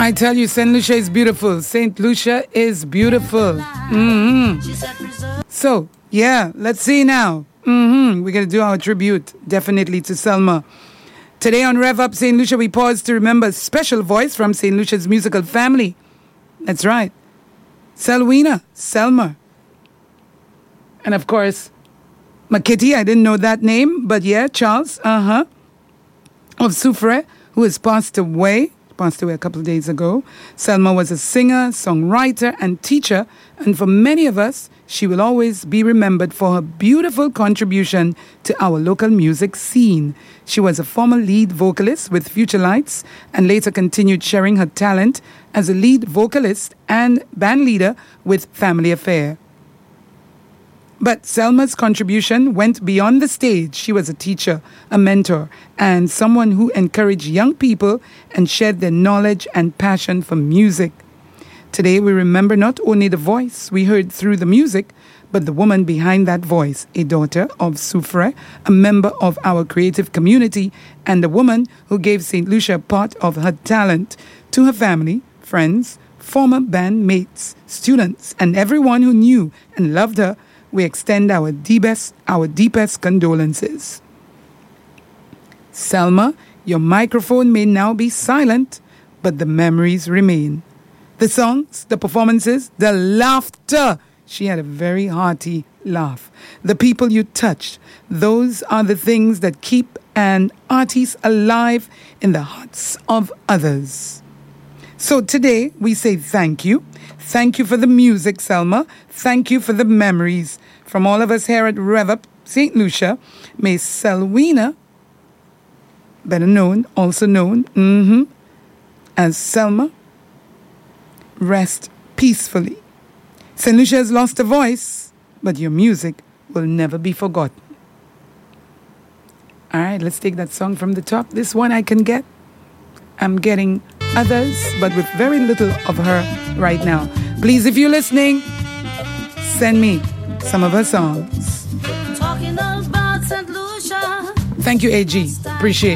I tell you, St. Lucia is beautiful. St. Lucia is beautiful. So, yeah, let's see now. We're going to do our tribute, definitely, to Selma. Today on Rev Up St. Lucia, we pause to remember a special voice from St. Lucia's musical family. That's right. Selma. And of course, Makiti, I didn't know that name, but yeah, Charles, of Soufrière, who has passed away a couple of days ago. Selma was a singer, songwriter, and teacher, and for many of us, she will always be remembered for her beautiful contribution to our local music scene. She was a former lead vocalist with Future Lights and later continued sharing her talent as a lead vocalist and band leader with Family Affair. But Selma's contribution went beyond the stage. She was a teacher, a mentor, and someone who encouraged young people and shared their knowledge and passion for music. Today, we remember not only the voice we heard through the music, but the woman behind that voice, a daughter of Soufrière, a member of our creative community, and the woman who gave St. Lucia part of her talent to her family, friends, former bandmates, students, and everyone who knew and loved her. We extend our deepest condolences. Selma, your microphone may now be silent, but the memories remain. The songs, the performances, the laughter. She had a very hearty laugh. The people you touched, those are the things that keep an artist alive in the hearts of others. So today we say thank you. Thank you for the music, Selma. Thank you for the memories. From all of us here at Rev Up St. Lucia, may Selwina, also known as Selma, rest peacefully. St. Lucia has lost a voice, but your music will never be forgotten. All right, let's take that song from the top. This one I can get. I'm getting others, but with very little of her right now. Please, if you're listening, send me some of her songs. Talking about St. Lucia. Thank you, AG. Appreciate it.